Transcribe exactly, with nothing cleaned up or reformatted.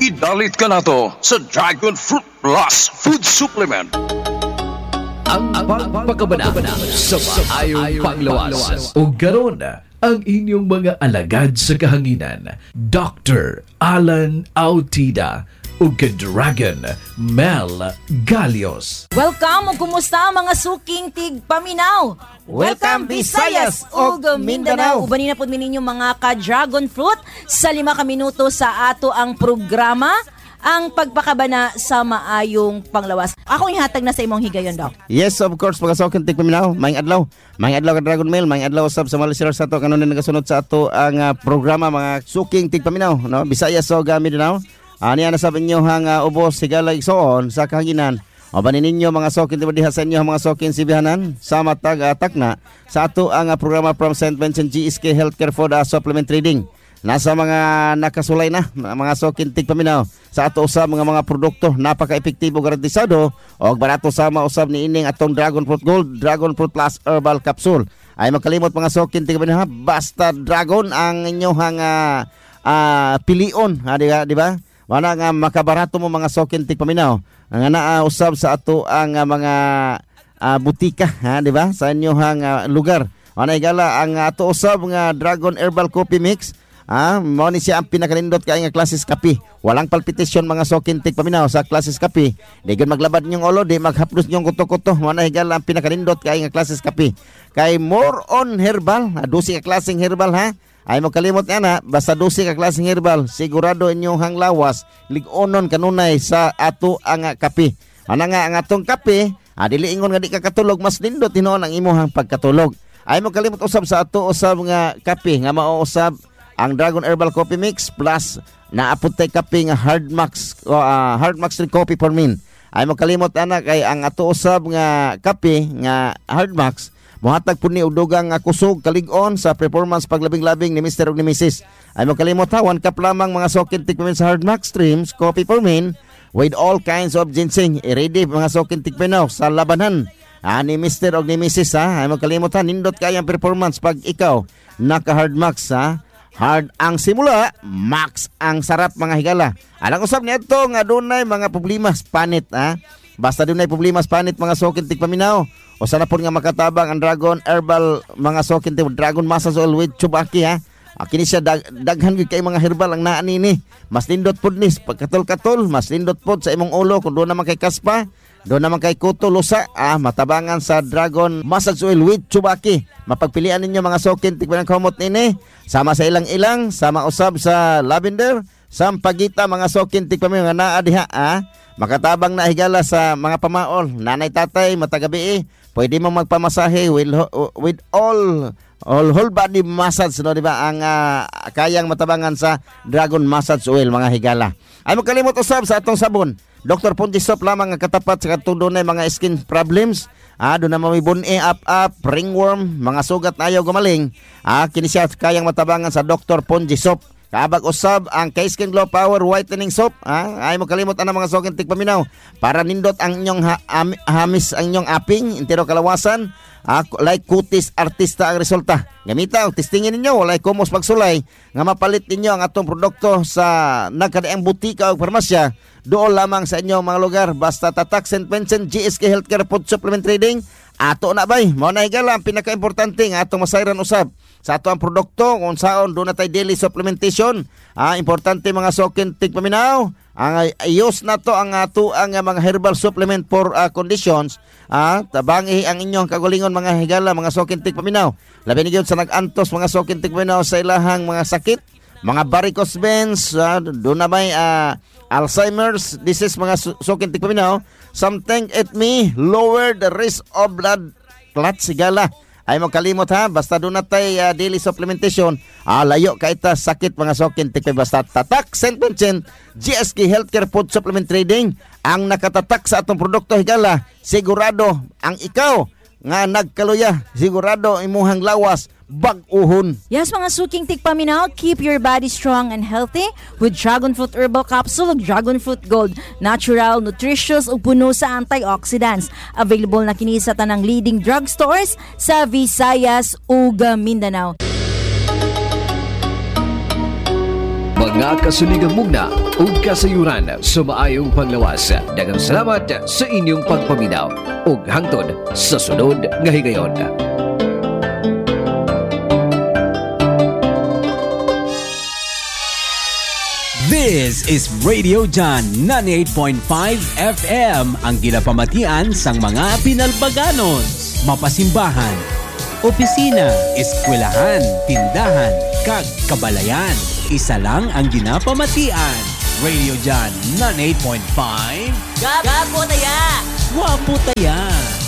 Idalit ka na to sa Dragon Fruit Plus Food Supplement. Ang pagpakabanabana sa maayong panglawas. O garon ang inyong mga alagad sa kahanginan, Doctor Alan Autida o Dragon Mel Galios. Welcome o kumusta mga suking tigpaminaw? Welcome Visayas ug Mindanao. Ubanin na po ninyo mga ka-dragon fruit sa lima ka minuto sa ato ang programa, ang pagpakabana sa maayong panglawas. Ako ihatag na sa imong higayon, Doc. Yes, of course, mga suking tigpaminaw, maayong adlaw. Maayong adlaw ka Dragon Mail, maayong adlaw sab sa mga listeners sa ato kanon nagasunod sa ato ang uh, programa mga suking tigpaminaw, no? Visayas ug Mindanao. Ani ana sabi niyo hang uh, ubos sigala igsoon sa kahanginan. O banin ninyo mga sokin diha sa inyo mga sokin sibihanan sa matag uh, takna sa ato ang uh, programa from Saint Vincent G S K Healthcare Food uh, Supplement Trading. Nasa mga nakasulay na mga sokin tigpaminaw sa ato usab mga mga produkto napaka-epektibo garantisado og barato sama usab ni ining atong Dragon Fruit Gold, Dragon Fruit Plus Herbal Capsule. Ay magkalimot mga sokin tigpaminaw, basta dragon ang inyong uh, uh, pilion, ha, di ba? Di ba? Wala nga makabarato mo mga sokin tigpaminaw. Ang naa usab sa ato ang uh, mga uh, butika, ha, di ba? Sa inyohang uh, lugar. Wala igala ang ato usab nga Dragon Herbal Coffee Mix. Ah, mo ni siya ang pinakalindot kay nga klases kape. Walang palpitasyon mga sokin tigpaminaw sa klases kape. Di gyud maglabad nyong ulo, di maghaplos nyong kuto-kuto. Wala igala ang pinakalindot kay nga klases kape. Kay more on herbal, dusi ka klaseng herbal ha. Ay mo kalimot nga na, basta dusi ka klaseng herbal, sigurado inyong hanglawas, lig-onon kanunay sa ato ang kape. Ano nga ang atong kape, ah, dili ingon nga di ka katulog, mas lindot hinoon ang imuhang pagkatulog. Ay mo kalimot usab sa ato usab nga kape, nga mauusab ang Dragon Herbal Coffee Mix plus naapod tay kape nga Hard Max, uh, Hard Max Coffee for Men. Ay mo kalimot ana kay ang ato usab nga kape nga Hard Max, muhatag po ni udugang nga kusog kalig-on sa performance paglabing-labing ni Mister ug ni Missus Ay mo kalimot ha, one cup lamang mga sokin tigpamin sa Hard Max Streams Coffee for Men with all kinds of ginseng. I-ready mga sokin tigpaminaw sa labanan ah, ni Mister ug ni Missus ha. Ay mo kalimot ha, nindot kayang performance pag ikaw naka Hard Max ha. Hard ang simula, max ang sarap mga higala. Alang usab nito nga dunay mga problema sa panit ha. Basta dunay problema sa panit mga sokin tigpaminaw. O sana po nga makatabang ang Dragon Herbal mga sokin tig Dragon Massage Oil with Chubaki ha. Kini siya dag, daghan gyud kay mga herbal ang naa nini. Mas lindot pud ni pagkatol-katol, mas lindot pud sa imong ulo kung do naman kay kaspa. Doon naman kay kuto lusa, ah, matabangan sa Dragon Massage Oil with Chubaki. Mapagpilian ninyo mga sokin tigbanang kamot nini. Sama sa ilang-ilang, sama usab sa lavender, sampagita mga sokin tigpami nga naa diha, ah. Makatabang na higala sa mga pamaol, nanay tatay matagabi. Pwede mo magpamasahe with, with all all whole body massage, no, di ba? Ang uh, kayang matabangan sa Dragon Massage Oil mga higala. Ay mo kalimot usab sa atong sabon. Doctor Ponji Soap lamang ang katapat sa katong dunay mga skin problems. Ah, doon na mamibun-e, up-up, ringworm, mga sugat na ayaw gumaling. Ah, kini siya kayang matabangan sa Doctor Ponji Soap. Kaabag usab ang K-Skin Glow Power Whitening Soap. Ah, ay mo kalimot ana mga sokin tigpaminaw para nindot ang inyong ha- am- hamis ang inyong aping, intero kalawasan. Ah, like kutis artista ang resulta. Gamita og testingin ninyo walay kumos pagsulay nga mapalit ninyo ang atong produkto sa nagkadaang butika o farmasya. Doon lamang sa inyong mga lugar basta tatak Saint Vincent G S K Healthcare Food Supplement Trading. Ato na bay, mao na higala ang pinaka-importante nga atong masayran usab sa ato ang produkto kung saon do na tay daily supplementation. Ah, importante mga sokin tigpaminaw. Ang ayos na to ang ato ang mga herbal supplement for uh, conditions. Ah, tabangi ang inyong kagulingon mga higala mga sokin tigpaminaw. Labi ni gyud sa nag-antos mga sokin tigpaminaw sa ilahang mga sakit, mga varicose veins, uh, do na may uh, Alzheimer's disease mga sokin tigpaminaw. Something it may lower the risk of blood clot sigala. Ay mo kalimot ha, basta doon natay uh, daily supplementation, ah, layo ka ita sakit mga sokin tigpay basta tatak Saint Vincent G S K Healthcare Food Supplement Trading ang nakatatak sa atong produkto higala. Sigurado ang ikaw nga nagkaluya, sigurado imuhang lawas bag-uhon. Yes, mga suking tigpaminaw, keep your body strong and healthy with Dragon Fruit Herbal Capsule ug Dragon Fruit Gold. Natural, nutritious ug puno sa antioxidants. Available na kini sa tanang leading drugstores sa Visayas ug Mindanao. mga kasuligang mugna o kasayuran sa maayong panglawas. Daghang salamat sa inyong pagpaminaw ug hangtod sa sunod nga higayon. This is Radio John ninety-eight point five F M, ang ginapamatian sang mga pinalbaganos, mapasimbahan, opisina, eskwelahan, tindahan, kag kabalayan. Isa lang ang ginapamatian. Radio John ninety-eight point five. Gapo taya! Wapo taya!